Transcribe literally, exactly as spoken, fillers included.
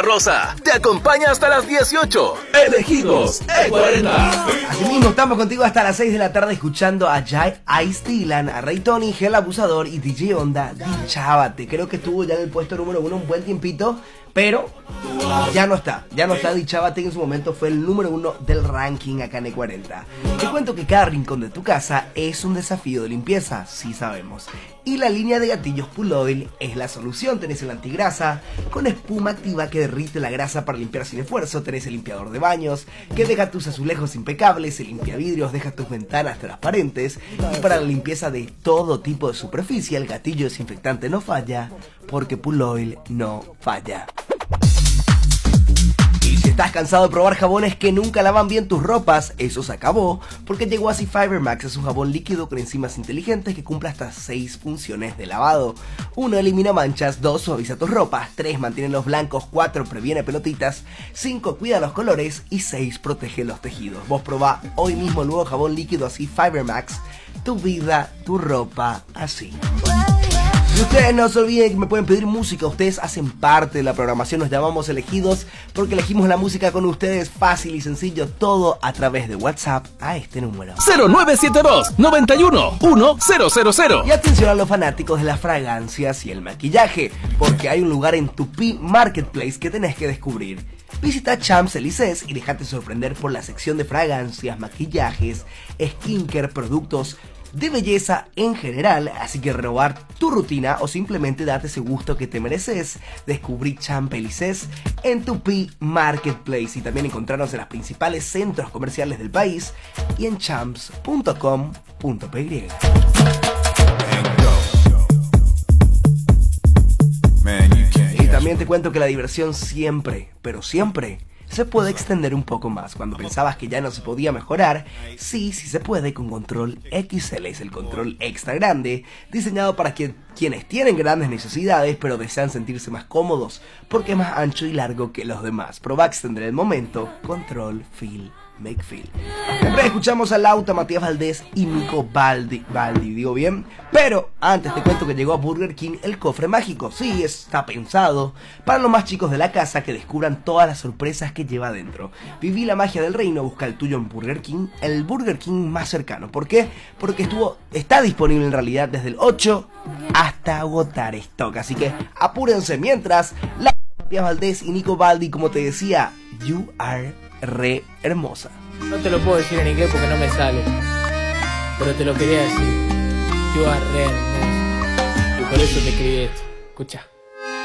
La Rosa te acompaña hasta las dieciocho. Elegidos E cuarenta. Así mismo estamos contigo hasta las seis de la tarde escuchando a Jai Ice Dylan, a Ray Tony, Gel Abusador y D J Onda, Dichábate. Creo que estuvo ya en el puesto número uno un buen tiempito, pero ya no está, ya no está. Dichábate, en su momento fue el número uno del ranking acá en E cuarenta. Te cuento que cada rincón de tu casa es un desafío de limpieza, sí sabemos. Y la línea de gatillos Pull Oil es la solución. Tenés el antigrasa con espuma activa que derrite la grasa para limpiar sin esfuerzo. Tenés el limpiador de baños que deja tus azulejos impecables. El limpiavidrios deja tus ventanas transparentes. Y para la limpieza de todo tipo de superficie, el gatillo desinfectante no falla, porque Pull Oil no falla. Si estás cansado de probar jabones que nunca lavan bien tus ropas, eso se acabó, porque llegó así Fiber Max. Es un jabón líquido con enzimas inteligentes que cumple hasta seis funciones de lavado. uno Elimina manchas, dos Suaviza tus ropas, tres Mantiene los blancos, cuatro Previene pelotitas, cinco Cuida los colores y seis Protege los tejidos. Vos probá hoy mismo el nuevo jabón líquido así Fiber Max. Tu vida, tu ropa, así. Y ustedes no se olviden que me pueden pedir música. Ustedes hacen parte de la programación. Nos llamamos Elegidos porque elegimos la música con ustedes. Fácil y sencillo. Todo a través de WhatsApp a este número cero nueve siete dos, noventa y uno, uno cero cero cero. Y atención a los fanáticos de las fragancias y el maquillaje, porque hay un lugar en Tupi Marketplace que tenés que descubrir. Visita Champs-Élysées y déjate sorprender por la sección de fragancias, maquillajes, skincare, productos de belleza en general. Así que renovar tu rutina o simplemente date ese gusto que te mereces. Descubrí Champs-Élysées en Tupi Marketplace y también encontrarnos en los principales centros comerciales del país y en champs punto com punto p y. Y también te cuento que la diversión siempre, pero siempre se puede extender un poco más. Cuando pensabas que ya no se podía mejorar, sí, sí se puede con Control X L. Es el control extra grande, diseñado para que quienes tienen grandes necesidades pero desean sentirse más cómodos, porque es más ancho y largo que los demás. Proba extender el momento. Control Feel Make Feel. Siempre escuchamos a Lauta, Matías Valdés y Nico Baldi, Baldi, digo bien. Pero antes te cuento que llegó a Burger King el cofre mágico. Sí, está pensado para los más chicos de la casa que descubran todas las sorpresas que lleva adentro. Viví la magia del reino, busca el tuyo en Burger King, el Burger King más cercano. ¿Por qué? Porque estuvo, está disponible en realidad desde el ocho hasta agotar stock. Así que apúrense mientras la Matías Valdés y Nico Baldi, como te decía, You Are Re Hermosa. No te lo puedo decir en inglés porque no me sale, pero te lo quería decir. You are re hermosa. Y por eso te escribí esto. Escucha.